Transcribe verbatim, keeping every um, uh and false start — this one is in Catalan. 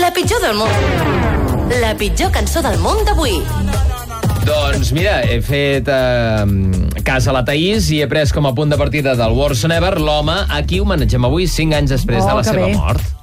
La pitjor del món. La pitjor cançó del món d'avui. Doncs mira, he fet eh, cas a la Thaís i he pres com a punt de partida del Worse Never l'home a qui homenatgem avui cinc anys després Oh, de la que seva bé. mort.